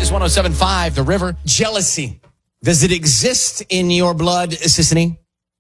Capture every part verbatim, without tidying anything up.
is one oh seven point five, The River. Jealousy. Does it exist in your blood, Sissany?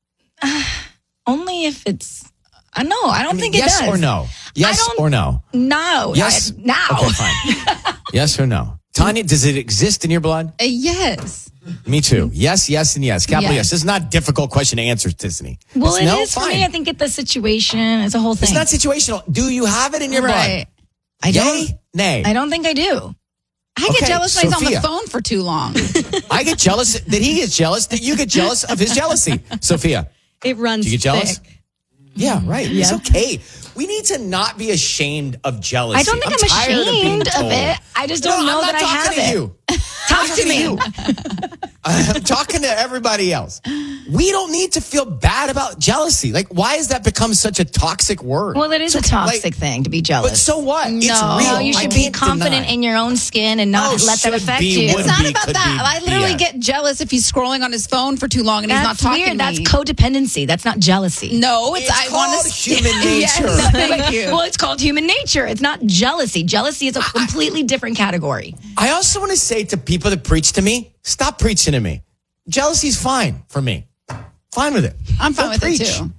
Uh, only if it's... Uh, no, I don't I mean, think it yes does. Yes or no? Yes or no? No. Yes? I, now. Okay, fine. Yes or no? Tanya, does it exist in your blood? Uh, yes. Me too. Yes, yes, and yes. Capital yes. yes. This is not a difficult question to answer, Sissany. Well, it's it no, is fine. for me. I think it's the situation. It's a whole thing. It's not situational. Do you have it in your right. blood? I Yay? don't. Nay? I don't think I do. I get okay, jealous when he's on Sophia. the phone for too long. I get jealous that he gets jealous that you get jealous of his jealousy. Sophia. It runs Do you get jealous? thick. Yeah, right. Yeah. It's okay. We need to not be ashamed of jealousy. I don't think I'm, I'm ashamed of, of it. I just don't no, know I'm that I have to it. You. Talk I'm to me. To you. I'm talking to everybody else. We don't need to feel bad about jealousy. Like, why has that become such a toxic word? Well, it is so, a toxic like, thing to be jealous. But so what? No, it's real. you should I be confident deny. in your own skin and not oh, let that affect be, you. It's not be, about that. I literally B S. get jealous if he's scrolling on his phone for too long and That's he's not talking weird. to That's me. codependency. That's not jealousy. No, it's, It's I called want to human nature. Yes, no, thank you. Well, it's called human nature. It's not jealousy. Jealousy is a completely different category. I also want to say to people that preach to me, stop preaching to me. Jealousy's fine for me. Fine with it. I'm fine Don't with preach. it too.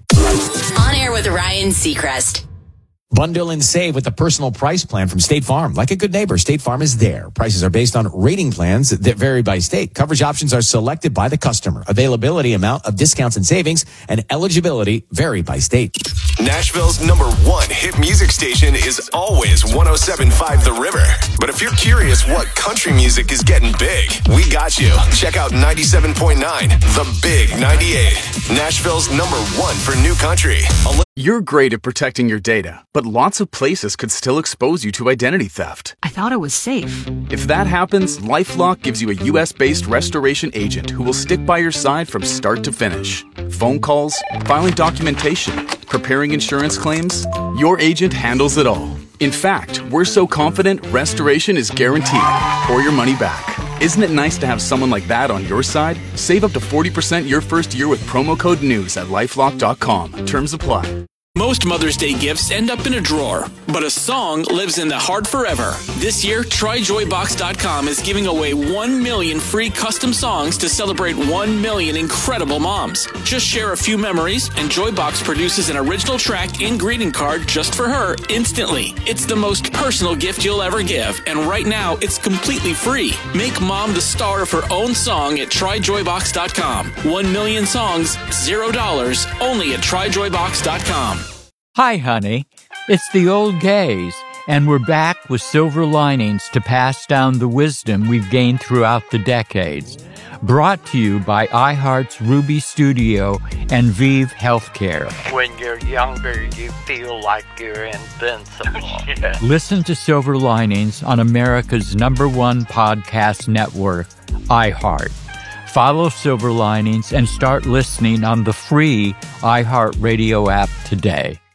On Air with Ryan Seacrest. Bundle and save with the personal price plan from State Farm. Like a good neighbor, State Farm is there. Prices are based on rating plans that vary by state. Coverage options are selected by the customer. Availability, amount of discounts and savings, and eligibility vary by state. Nashville's number one hit music station is always one oh seven point five The River. But if you're curious what country music is getting big, we got you. Check out ninety-seven point nine The Big ninety-eight. Nashville's number one for new country. You're great at protecting your data, but lots of places could still expose you to identity theft. I thought it was safe. If that happens, LifeLock gives you a U S-based restoration agent who will stick by your side from start to finish. Phone calls, filing documentation, preparing insurance claims, your agent handles it all. In fact, we're so confident restoration is guaranteed or your money back. Isn't it nice to have someone like that on your side? Save up to forty percent your first year with promo code NEWS at lifelock dot com. Terms apply. Most Mother's Day gifts end up in a drawer, but a song lives in the heart forever. This year, Try Joy Box dot com is giving away one million free custom songs to celebrate one million incredible moms. Just share a few memories, and Joybox produces an original track and greeting card just for her instantly. It's the most personal gift you'll ever give, and right now, it's completely free. Make mom the star of her own song at Try Joy Box dot com. One million songs, zero dollars, only at Try Joy Box dot com. Hi, honey. It's the old gays, and we're back with silver linings to pass down the wisdom we've gained throughout the decades. Brought to you by iHeart's Ruby Studio and Vive Healthcare. When you're younger, you feel like you're invincible. Yeah. Listen to Silver Linings on America's number one podcast network, iHeart. Follow Silver Linings and start listening on the free iHeartRadio app today.